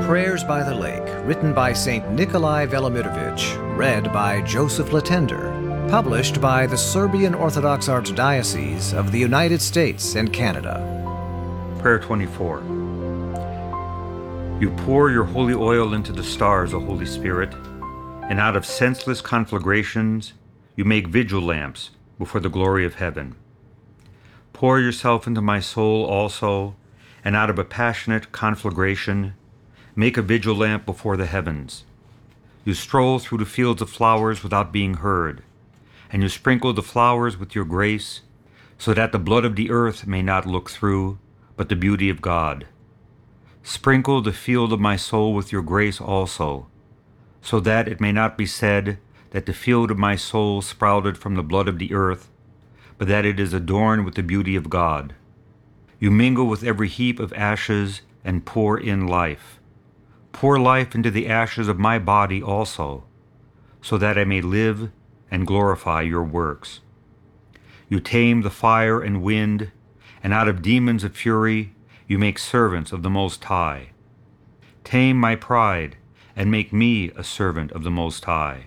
Prayers by the Lake, written by St. Nikolai Velimirovich, read by Joseph Latender, published by the Serbian Orthodox Archdiocese of the United States and Canada. Prayer 24. You pour your holy oil into the stars, O Holy Spirit, and out of senseless conflagrations you make vigil lamps before the glory of heaven. Pour yourself into my soul also, and out of a passionate conflagration make a vigil lamp before the heavens. You stroll through the fields of flowers without being heard, and you sprinkle the flowers with your grace, so that the blood of the earth may not look through, but the beauty of God. Sprinkle the field of my soul with your grace also, so that it may not be said that the field of my soul sprouted from the blood of the earth, but that it is adorned with the beauty of God. You mingle with every heap of ashes and pour in life. Pour life into the ashes of my body also, so that I may live and glorify your works. You tame the fire and wind, and out of demons of fury you make servants of the Most High. Tame my pride, and make me a servant of the Most High.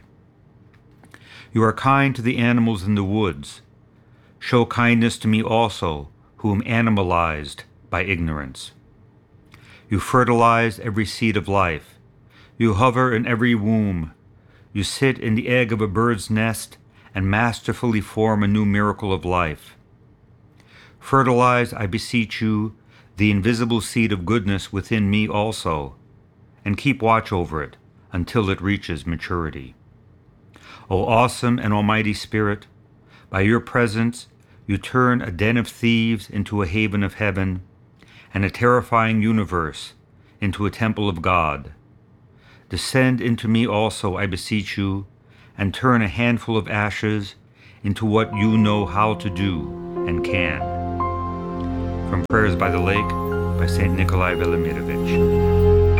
You are kind to the animals in the woods. Show kindness to me also, who am animalized by ignorance. You fertilize every seed of life. You hover in every womb. You sit in the egg of a bird's nest and masterfully form a new miracle of life. Fertilize, I beseech you, the invisible seed of goodness within me also, and keep watch over it until it reaches maturity. O awesome and almighty Spirit, by your presence you turn a den of thieves into a haven of heaven, and a terrifying universe into a temple of God. Descend into me also, I beseech you, and turn a handful of ashes into what you know how to do and can. From Prayers by the Lake by St. Nikolai Velimirovich.